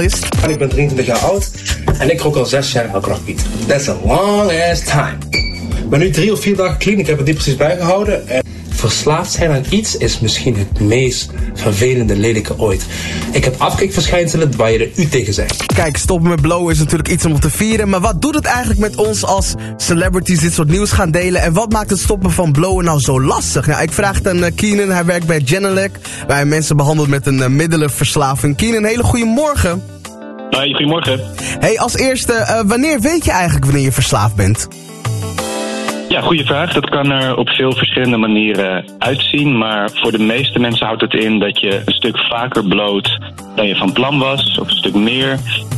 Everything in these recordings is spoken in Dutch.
Ik ben 23 jaar oud en ik rook al 6 jaar crackwiet. That's a long ass time. Ik ben nu 3 of 4 dagen clean, ik heb het niet precies bijgehouden. En verslaafd zijn aan iets is misschien het meest vervelende lelijke ooit. Ik heb afkikverschijnselen waar je er u tegen zegt. Kijk, stoppen met blowen is natuurlijk iets om te vieren. Maar wat doet het eigenlijk met ons als celebrities dit soort nieuws gaan delen? En wat maakt het stoppen van blowen nou zo lastig? Nou, ik vraag het aan Keenan, hij werkt bij Genelec, waar hij mensen behandelt met een middelenverslaving. Keenan, hele goede morgen. Hoi, goedemorgen. Hey, als eerste, wanneer weet je eigenlijk wanneer je verslaafd bent? Ja, goede vraag. Dat kan er op veel verschillende manieren uitzien. Maar voor de meeste mensen houdt het in dat je een stuk vaker bloot dan je van plan was. Of een stuk meer.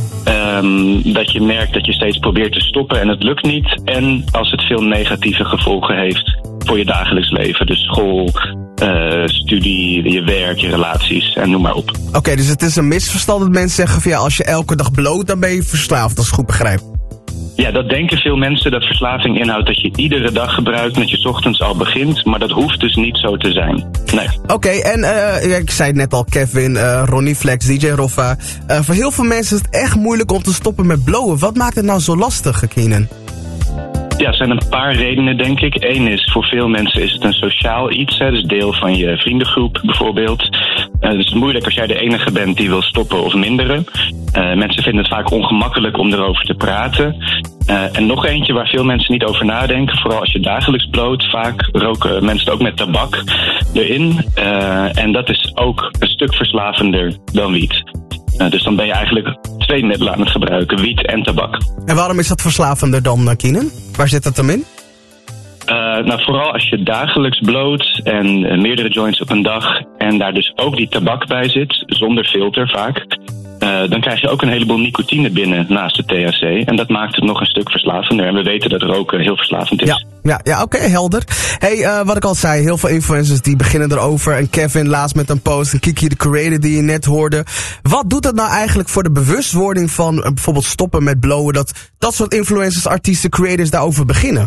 Dat je merkt dat je steeds probeert te stoppen en het lukt niet. En als het veel negatieve gevolgen heeft voor je dagelijks leven. Dus school, studie, je werk, je relaties en noem maar op. Oké, dus het is een misverstand dat mensen zeggen van ja, als je elke dag bloot, dan ben je verslaafd, als ik goed begrijp. Ja, dat denken veel mensen, dat verslaving inhoudt dat je iedere dag gebruikt, dat je 's ochtends al begint, maar dat hoeft dus niet zo te zijn. Nee. Oké, en ik zei het net al, Kevin, Ronnie Flex, DJ Roffa. Voor heel veel mensen is het echt moeilijk om te stoppen met blowen. Wat maakt het nou zo lastig, Keenan? Ja, er zijn een paar redenen, denk ik. Eén is, voor veel mensen is het een sociaal iets. Hè, dus deel van je vriendengroep bijvoorbeeld. Dus het is moeilijk als jij de enige bent die wil stoppen of minderen. Mensen vinden het vaak ongemakkelijk om erover te praten. En nog eentje waar veel mensen niet over nadenken. Vooral als je dagelijks bloot. Vaak roken mensen ook met tabak erin. En dat is ook een stuk verslavender dan wiet. Dus dan ben je eigenlijk 2 middelen aan het gebruiken. Wiet en tabak. En waarom is dat verslavender dan, Keenan? Waar zit dat dan in? Nou, vooral als je dagelijks bloot en meerdere joints op een dag en daar dus ook die tabak bij zit, zonder filter vaak, dan krijg je ook een heleboel nicotine binnen naast de THC. En dat maakt het nog een stuk verslavender. En we weten dat roken heel verslavend is. Ja, oké, helder. Hey, wat ik al zei, heel veel influencers die beginnen erover. En Kevin laatst met een post, en Kiki the Creator die je net hoorde. Wat doet dat nou eigenlijk voor de bewustwording van bijvoorbeeld stoppen met blowen, dat soort influencers, artiesten, creators daarover beginnen?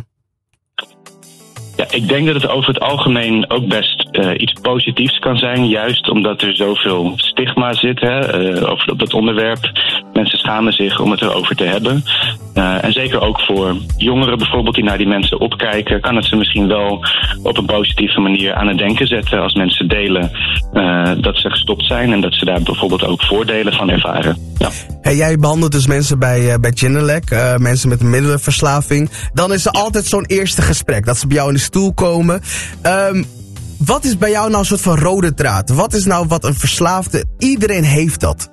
Ja, ik denk dat het over het algemeen ook best iets positiefs kan zijn. Juist omdat er zoveel stigma zit over op dat onderwerp. Mensen schamen zich om het erover te hebben. En zeker ook voor jongeren bijvoorbeeld die naar die mensen opkijken, kan het ze misschien wel op een positieve manier aan het denken zetten als mensen delen dat ze gestopt zijn en dat ze daar bijvoorbeeld ook voordelen van ervaren. Ja. Hey, jij behandelt dus mensen bij Genelec, mensen met een middelenverslaving. Dan is er altijd zo'n eerste gesprek, dat ze bij jou in de stoel komen. Wat is bij jou nou een soort van rode draad? Wat is nou wat een verslaafde, iedereen heeft dat?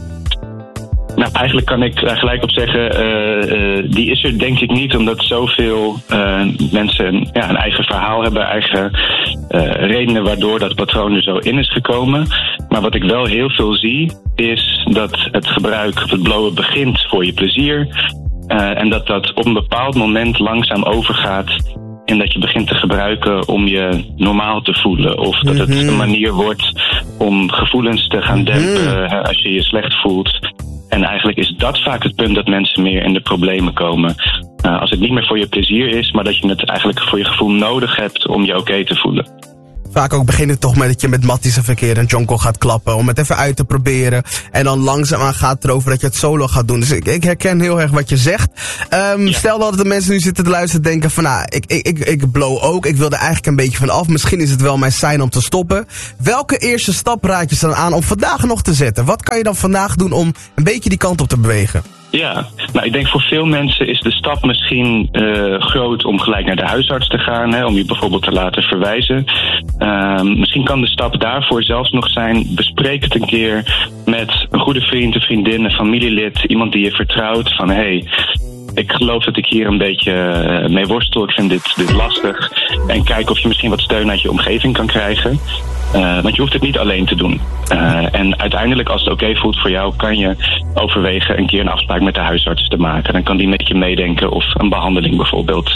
Nou, eigenlijk kan ik daar gelijk op zeggen, die is er denk ik niet, omdat zoveel mensen een eigen verhaal hebben, eigen redenen waardoor dat patroon er zo in is gekomen. Maar wat ik wel heel veel zie, is dat het gebruik of het blowen begint voor je plezier. En dat op een bepaald moment langzaam overgaat en dat je begint te gebruiken om je normaal te voelen. Of dat het een manier wordt om gevoelens te gaan dempen als je je slecht voelt. En eigenlijk is dat vaak het punt dat mensen meer in de problemen komen. Als het niet meer voor je plezier is, maar dat je het eigenlijk voor je gevoel nodig hebt om je oké te voelen. Vaak ook begint het toch met dat je met Matties een verkeer een jonko gaat klappen om het even uit te proberen. En dan langzaamaan gaat het erover dat je het solo gaat doen. Dus ik herken heel erg wat je zegt. Stel dat de mensen nu zitten te luisteren en denken van nou, ik blow ook. Ik wil er eigenlijk een beetje van af. Misschien is het wel mijn sein om te stoppen. Welke eerste stap raad je dan aan om vandaag nog te zetten? Wat kan je dan vandaag doen om een beetje die kant op te bewegen? Ja, nou ik denk voor veel mensen is de stap misschien groot om gelijk naar de huisarts te gaan, om je bijvoorbeeld te laten verwijzen. Misschien kan de stap daarvoor zelfs nog zijn, bespreek het een keer met een goede vriend, een vriendin, een familielid, iemand die je vertrouwt van hey, ik geloof dat ik hier een beetje mee worstel, ik vind dit lastig. En kijk of je misschien wat steun uit je omgeving kan krijgen. Want je hoeft het niet alleen te doen. En uiteindelijk, als het oké voelt voor jou, kan je overwegen een keer een afspraak met de huisarts te maken. Dan kan die met je meedenken of een behandeling bijvoorbeeld